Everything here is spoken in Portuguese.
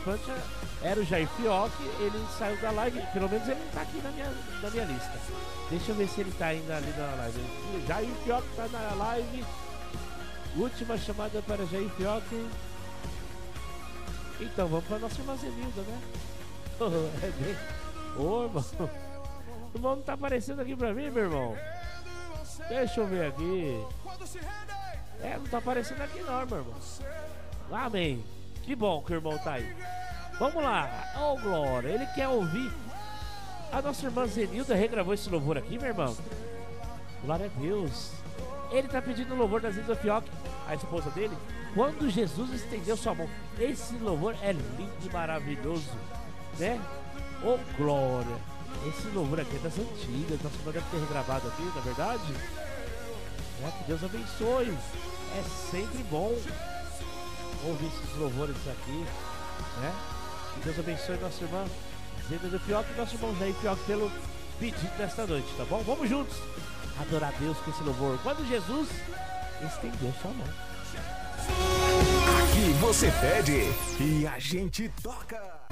participante era o Jair Fioc, ele saiu da live, pelo menos ele não tá aqui na minha lista. Deixa eu ver se ele tá ainda ali na live. Jair Fioc tá na live. Última chamada para Jair Fioc. Então vamos pra nossa irmã Zenilda, né? Ô, irmão. O irmão não tá aparecendo aqui pra mim, meu irmão. Deixa eu ver aqui. Não tá aparecendo aqui não, meu irmão. Amém. Que bom que o irmão tá aí. Vamos lá. Ô, glória. Ele quer ouvir. A nossa irmã Zenilda regravou esse louvor aqui, meu irmão. Glória a Deus. Ele tá pedindo o louvor da Zenilda Fioc, a esposa dele, quando Jesus estendeu sua mão. Esse louvor é lindo e maravilhoso, né? Ô, glória. Esse louvor aqui é das antigas. Nossa irmã deve ter regravado aqui, na verdade. Que Deus abençoe. É sempre bom ouvir esses louvores aqui, né? Que Deus abençoe nossa irmã Zenilda Fioc e nosso irmão Jair Fioc pelo pedido desta noite, tá bom? Vamos juntos adorar Deus com esse louvor. Quando Jesus estendeu sua mão. Aqui você pede e a gente toca.